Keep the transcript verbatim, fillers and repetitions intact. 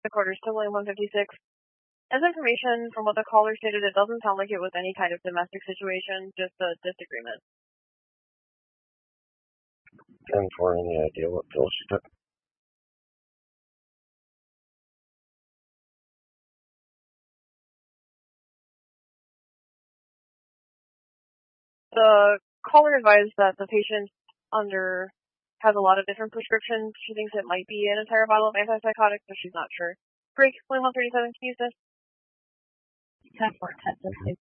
The quarters to William one fifty-six. As information from what the caller stated, it doesn't sound like it was any kind of domestic situation, just a disagreement. ten four, any idea what pills she took? The caller advised that the patient under has a lot of different prescriptions. She thinks it might be an entire bottle of antipsychotics, but she's not sure. Break, William one thirty-seven, can you use this? ten four, ten,